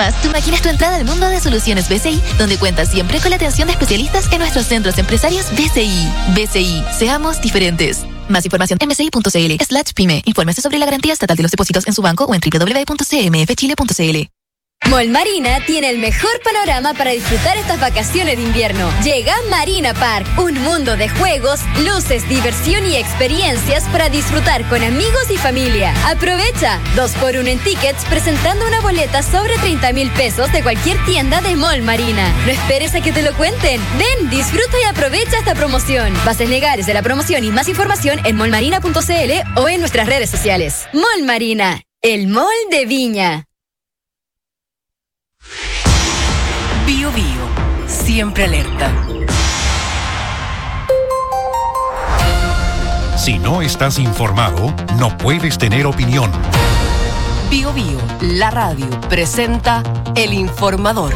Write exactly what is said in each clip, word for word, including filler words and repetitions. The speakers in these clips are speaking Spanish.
Además, tu máquina es tu entrada al mundo de soluciones B C I, donde cuentas siempre con la atención de especialistas en nuestros centros empresarios B C I. B C I, seamos diferentes. Más información en bci.cl slash pyme. Infórmese sobre la garantía estatal de los depósitos en su banco o en doble u doble u doble u punto c m f chile punto c l. Mall Marina tiene el mejor panorama para disfrutar estas vacaciones de invierno. Llega Marina Park, un mundo de juegos, luces, diversión y experiencias para disfrutar con amigos y familia. Aprovecha dos por uno en tickets presentando una boleta sobre treinta mil pesos de cualquier tienda de Mall Marina. No esperes a que te lo cuenten. Ven, disfruta y aprovecha esta promoción. Bases legales de la promoción y más información en mall marina punto c l o en nuestras redes sociales. Mall Marina, el mall de Viña. Bio Bio, siempre alerta. Si no estás informado, no puedes tener opinión. Bio Bio, la radio, presenta El Informador.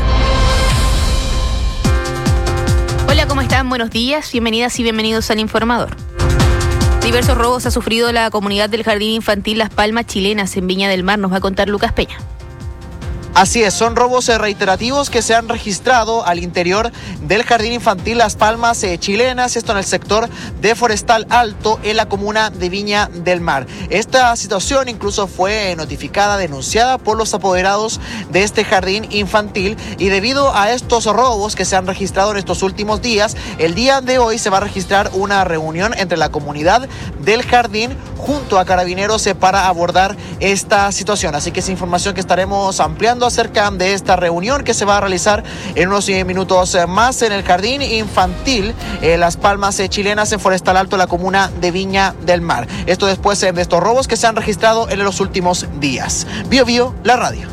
Hola, ¿cómo están? Buenos días, bienvenidas y bienvenidos al Informador. Diversos robos ha sufrido la comunidad del Jardín Infantil Las Palmas Chilenas en Viña del Mar, nos va a contar Lucas Peña. Así es, son robos reiterativos que se han registrado al interior del Jardín Infantil Las Palmas eh, Chilenas, esto en el sector de Forestal Alto, en la comuna de Viña del Mar. Esta situación incluso fue notificada, denunciada por los apoderados de este jardín infantil, y debido a estos robos que se han registrado en estos últimos días, el día de hoy se va a registrar una reunión entre la comunidad del jardín junto a Carabineros eh, para abordar esta situación. Así que es información que estaremos ampliando acerca de esta reunión que se va a realizar en unos minutos más en el Jardín Infantil eh, Las Palmas eh, Chilenas en Forestal Alto, la comuna de Viña del Mar. Esto después eh, de estos robos que se han registrado en los últimos días. Bio Bio, la radio.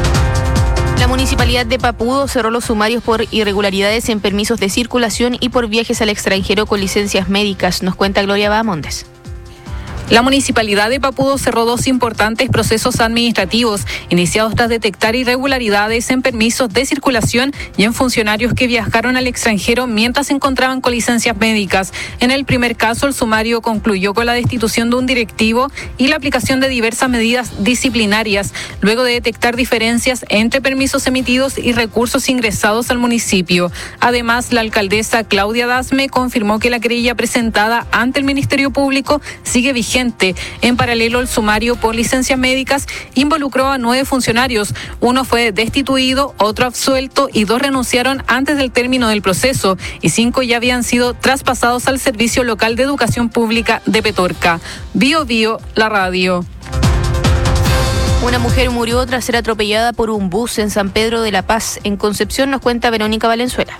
La Municipalidad de Papudo cerró los sumarios por irregularidades en permisos de circulación y por viajes al extranjero con licencias médicas, nos cuenta Gloria Bahamondes. La Municipalidad de Papudo cerró dos importantes procesos administrativos iniciados tras detectar irregularidades en permisos de circulación y en funcionarios que viajaron al extranjero mientras se encontraban con licencias médicas. En el primer caso, el sumario concluyó con la destitución de un directivo y la aplicación de diversas medidas disciplinarias, luego de detectar diferencias entre permisos emitidos y recursos ingresados al municipio. Además, la alcaldesa Claudia Dasme confirmó que la querella presentada ante el Ministerio Público sigue vigente. En paralelo, el sumario por licencias médicas involucró a nueve funcionarios. Uno fue destituido, otro absuelto y dos renunciaron antes del término del proceso, y cinco ya habían sido traspasados al Servicio Local de Educación Pública de Petorca. Bio Bio, la radio. Una mujer murió tras ser atropellada por un bus en San Pedro de la Paz. En Concepción, nos cuenta Verónica Valenzuela.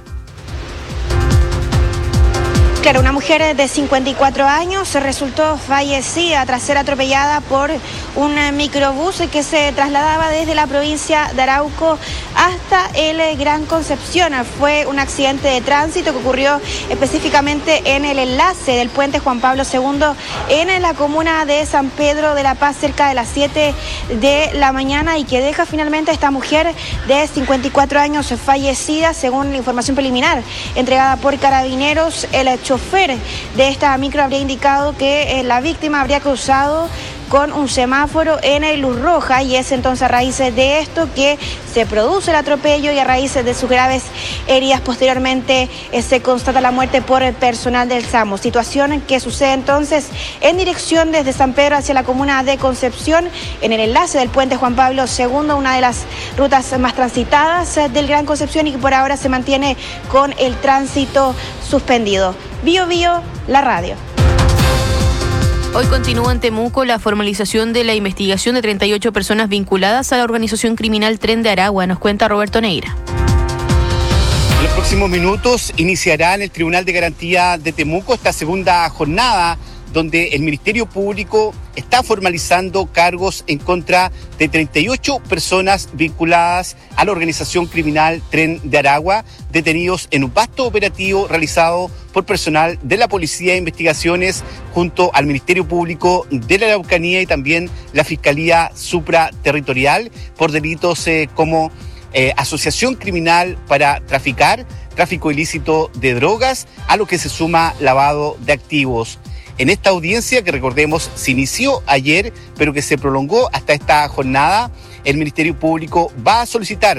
Claro, una mujer de cincuenta y cuatro años resultó fallecida tras ser atropellada por un microbús que se trasladaba desde la provincia de Arauco hasta el Gran Concepción. Fue un accidente de tránsito que ocurrió específicamente en el enlace del puente Juan Pablo segundo en la comuna de San Pedro de la Paz cerca de las siete de la mañana, y que deja finalmente a esta mujer de cincuenta y cuatro años fallecida, según la información preliminar entregada por Carabineros. El chofer de esta micro habría indicado que eh, la víctima habría cruzado con un semáforo en luz roja, y es entonces a raíz de esto que se produce el atropello, y a raíz de sus graves heridas posteriormente eh, se constata la muerte por el personal del SAMU. Situación que sucede entonces en dirección desde San Pedro hacia la comuna de Concepción, en el enlace del puente Juan Pablo segundo, una de las rutas más transitadas eh, del Gran Concepción, y que por ahora se mantiene con el tránsito suspendido. Bio Bio, la radio. Hoy continúa en Temuco la formalización de la investigación de treinta y ocho personas vinculadas a la organización criminal Tren de Aragua, nos cuenta Roberto Neira. En los próximos minutos iniciará en el Tribunal de Garantía de Temuco esta segunda jornada, donde el Ministerio Público está formalizando cargos en contra de treinta y ocho personas vinculadas a la organización criminal Tren de Aragua, detenidos en un vasto operativo realizado por personal de la Policía de Investigaciones junto al Ministerio Público de la Araucanía y también la Fiscalía Supraterritorial por delitos eh, como eh, asociación criminal para traficar, tráfico ilícito de drogas, a lo que se suma lavado de activos. En esta audiencia, que recordemos se inició ayer, pero que se prolongó hasta esta jornada, el Ministerio Público va a solicitar